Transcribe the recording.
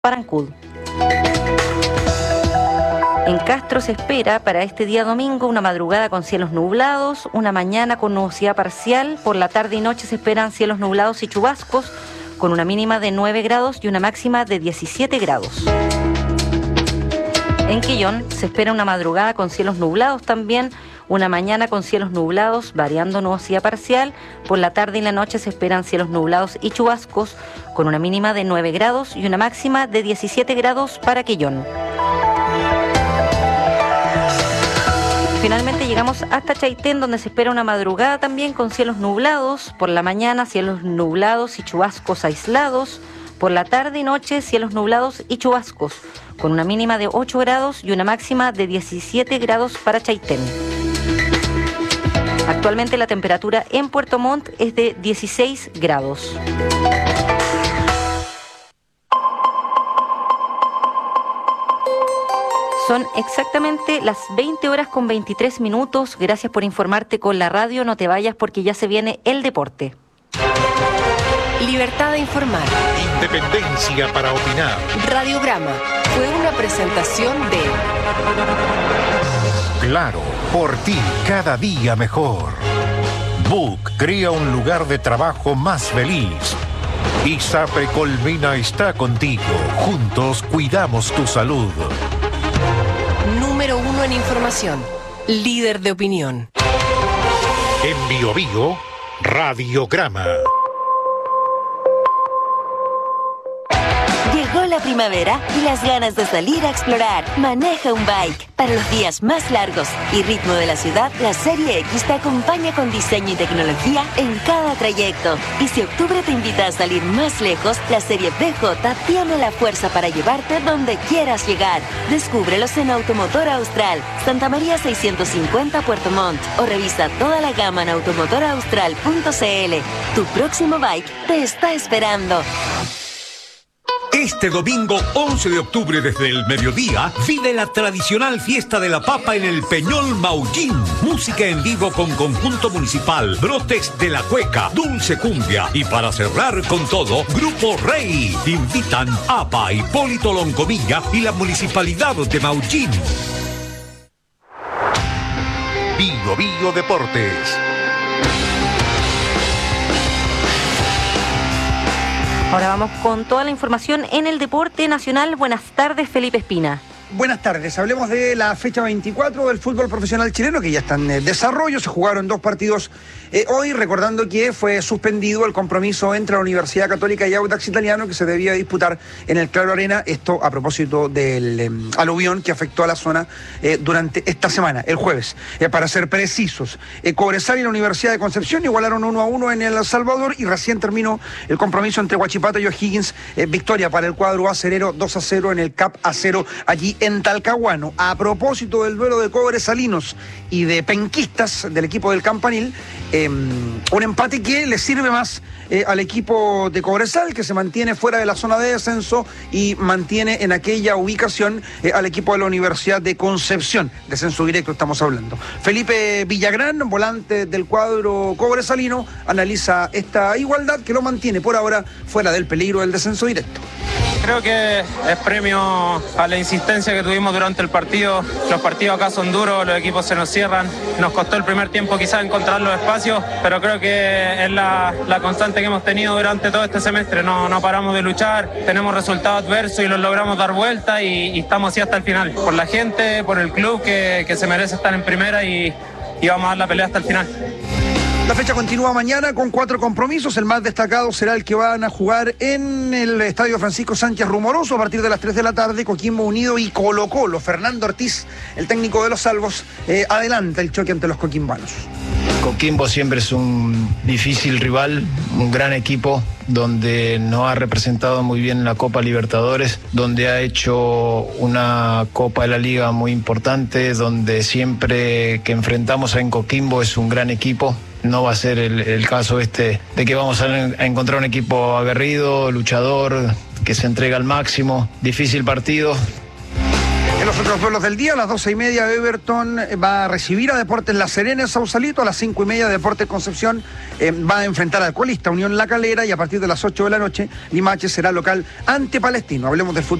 para Ancud. En Castro se espera para este día domingo una madrugada con cielos nublados, una mañana con nubosidad parcial, por la tarde y noche se esperan cielos nublados y chubascos, con una mínima de 9 grados y una máxima de 17 grados. En Quillón se espera una madrugada con cielos nublados también, una mañana con cielos nublados, variando nubosidad parcial, por la tarde y la noche se esperan cielos nublados y chubascos, con una mínima de 9 grados y una máxima de 17 grados para Quillón. Finalmente llegamos hasta Chaitén, donde se espera una madrugada también con cielos nublados, por la mañana cielos nublados y chubascos aislados, por la tarde y noche cielos nublados y chubascos, con una mínima de 8 grados y una máxima de 17 grados para Chaitén. Actualmente la temperatura en Puerto Montt es de 16 grados. Son exactamente las 20 horas con 23 minutos. Gracias por informarte con la radio. No te vayas porque ya se viene el deporte. Libertad de informar. Independencia para opinar. Radiograma fue una presentación de... Claro, por ti, cada día mejor. Book crea un lugar de trabajo más feliz. ISAPRE Colmena está contigo. Juntos cuidamos tu salud. Número 1 en información. Líder de opinión. En Bio Bio, Radiograma. Llegó la primavera y las ganas de salir a explorar. Maneja un bike. Para los días más largos y ritmo de la ciudad, la Serie X te acompaña con diseño y tecnología en cada trayecto. Y si octubre te invita a salir más lejos, la Serie BJ tiene la fuerza para llevarte donde quieras llegar. Descúbrelos en Automotor Austral, Santa María 650 Puerto Montt, o revisa toda la gama en automotoraustral.cl. Tu próximo bike te está esperando. Este domingo 11 de octubre desde el mediodía vive la tradicional fiesta de la papa en el Peñol Maullín. Música en vivo con conjunto municipal, brotes de la cueca, dulce cumbia y para cerrar con todo, Grupo Rey. Invitan APA, Hipólito Loncomilla y la Municipalidad de Maullín. Bio Bio Deportes. Ahora vamos con toda la información en el deporte nacional. Buenas tardes, Felipe Espina. Buenas tardes, hablemos de la fecha 24 del fútbol profesional chileno, que ya está en desarrollo. Se jugaron 2 partidos hoy, recordando que fue suspendido el compromiso entre la Universidad Católica y Audax Italiano, que se debía disputar en el Claro Arena, esto a propósito del aluvión que afectó a la zona durante esta semana, el jueves. Para ser precisos, Cobresal y la Universidad de Concepción igualaron 1-1 en El Salvador, y recién terminó el compromiso entre Huachipato y O'Higgins, victoria para el cuadro acerero 2-0 en el CAP Acero allí en Talcahuano. A propósito del duelo de cobresalinos y de penquistas del equipo del Campanil, un empate que le sirve más al equipo de Cobresal, que se mantiene fuera de la zona de descenso, y mantiene en aquella ubicación al equipo de la Universidad de Concepción, descenso directo estamos hablando. Felipe Villagrán, volante del cuadro cobresalino, analiza esta igualdad que lo mantiene por ahora fuera del peligro del descenso directo. Creo que es premio a la insistencia que tuvimos durante el partido. Los partidos acá son duros, los equipos se nos cierran. Nos costó el primer tiempo quizás encontrar los espacios, pero creo que es la constante que hemos tenido durante todo este semestre. No paramos de luchar, tenemos resultados adversos y los logramos dar vuelta, y estamos así hasta el final. Por la gente, por el club que se merece estar en primera, y vamos a dar la pelea hasta el final. La fecha continúa mañana con 4 compromisos. El más destacado será el que van a jugar en el Estadio Francisco Sánchez Rumoroso a partir de las 3 de la tarde, Coquimbo Unido y Colo-Colo. Fernando Ortiz, el técnico de los Salvos, adelanta el choque ante los coquimbanos. Coquimbo siempre es un difícil rival, un gran equipo donde nos ha representado muy bien en la Copa Libertadores, donde ha hecho una Copa de la Liga muy importante, donde siempre que enfrentamos a Coquimbo es un gran equipo. No va a ser el caso de que vamos a encontrar un equipo aguerrido, luchador, que se entrega al máximo. Difícil partido. En los otros duelos del día, a las 12:30 Everton va a recibir a Deportes La Serena en Sausalito, a las 5:30 Deportes Concepción va a enfrentar al colista Unión La Calera y a partir de las 8 de la noche Limache será local ante Palestino. Hablemos del fútbol